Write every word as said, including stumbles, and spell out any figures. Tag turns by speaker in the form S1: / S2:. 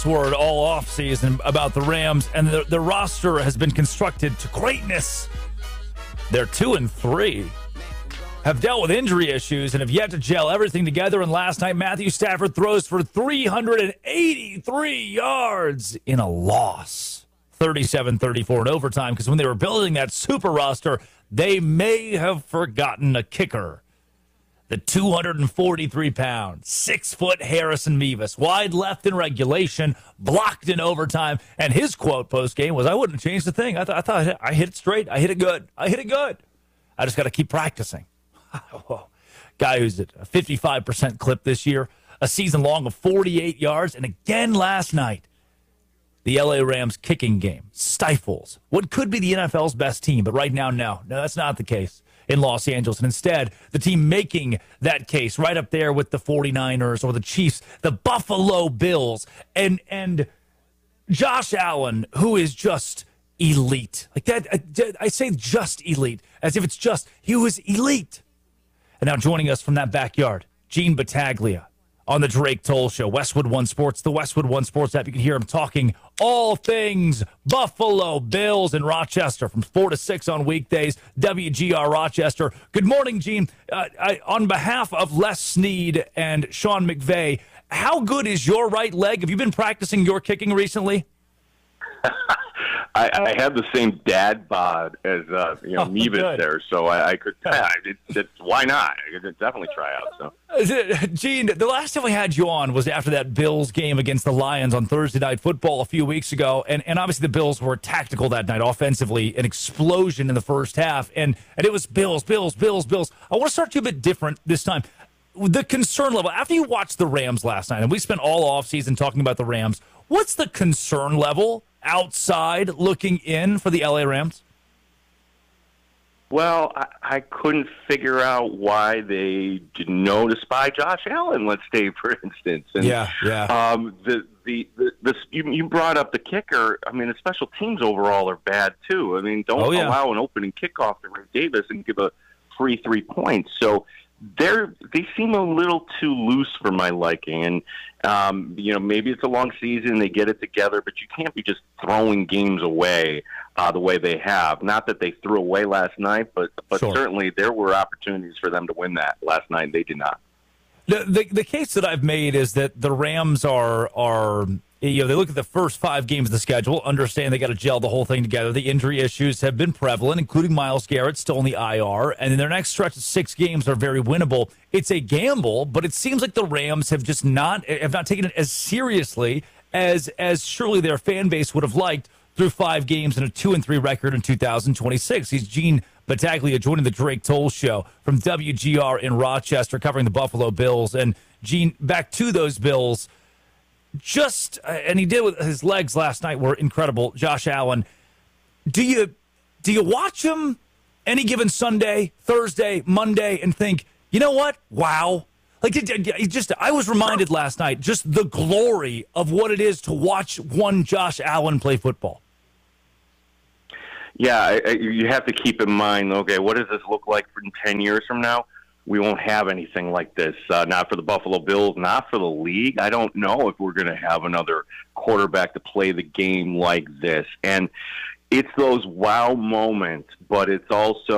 S1: Word all offseason about the Rams, and the, the roster has been constructed to greatness. They're two and three, have dealt with injury issues, and have yet to gel everything together. And last night, Matthew Stafford throws for three hundred eighty-three yards in a loss, thirty-seven thirty-four in overtime, because when they were building that super roster, they may have forgotten a kicker. The two hundred forty-three pound, six-foot Harrison Mevis, wide left in regulation, blocked in overtime, and his quote post-game was, I wouldn't have changed a thing. I, th- I thought I hit, I hit it straight. I hit it good. I hit it good. I just got to keep practicing. Guy who's at a fifty-five percent clip this year, a season long of forty-eight yards, and again last night, the L A Rams kicking game stifles what could be the N F L's best team, but right now, no. No, that's not the case in Los Angeles. And instead, the team making that case right up there with the 49ers or the Chiefs, the Buffalo Bills, and and Josh Allen, who is just elite. Like that, I, I say just elite, as if it's just, he was elite. And now joining us from that backyard, Gene Battaglia on the Drake Toll Show, Westwood One Sports, the Westwood One Sports app. You can hear him talking all things Buffalo Bills in Rochester from four to six on weekdays, W G R Rochester. Good morning, Gene. Uh, I, on behalf of Les Snead and Sean McVay, how good is your right leg? Have you been practicing your kicking recently?
S2: I, I had the same dad bod as uh, you know,
S1: oh,
S2: Mevis
S1: good.
S2: there, so I, I could. Yeah, it, it, why not? I could definitely try out. So,
S1: Gene, the last time we had you on was after that Bills game against the Lions on Thursday Night Football a few weeks ago, and, and obviously the Bills were tactical that night, offensively, an explosion in the first half, and and it was Bills, Bills, Bills, Bills. I want to start you a bit different this time. The concern level after you watched the Rams last night, and we spent all offseason talking about the Rams. What's the concern level outside looking in for the L A Rams?
S2: well, I, I couldn't figure out why they didn't know to spy Josh Allen. Let's say, for instance, and
S1: yeah, yeah.
S2: Um, the the the, the you, you brought up the kicker. I mean, the special teams overall are bad too. I mean, don't
S1: oh, yeah.
S2: allow an opening kickoff to Rick Davis and give a free three points. So they're they seem a little too loose for my liking. And um, you know, maybe it's a long season, they get it together, but you can't be just throwing games away uh, the way they have. Not that they threw away last night, but but
S1: Sure.
S2: certainly there were opportunities for them to win that last night, and they did not.
S1: The, the the case that I've made is that the Rams are are you know they look at the first five games of the schedule, understand they got to gel the whole thing together. The injury issues have been prevalent, including Myles Garrett still in the I R, and in their next stretch of six games are very winnable. It's a gamble, but it seems like the Rams have just not have not taken it as seriously as as surely their fan base would have liked through five games and a two and three record in two thousand twenty-six. He's Gene Battaglia joining the Drake Toll Show from W G R in Rochester, covering the Buffalo Bills. And Gene, back to those Bills, just uh, and he did with his legs last night were incredible. Josh Allen, do you do you watch him any given Sunday, Thursday, Monday, and think, you know what? Wow. Like it, it just, I was reminded last night just the glory of what it is to watch one Josh Allen play football.
S2: Yeah, I, I, you have to keep in mind, okay, what does this look like in ten years from now? We won't have anything like this, uh, not for the Buffalo Bills, not for the league. I don't know if we're going to have another quarterback to play the game like this. And it's those wow moments, but it's also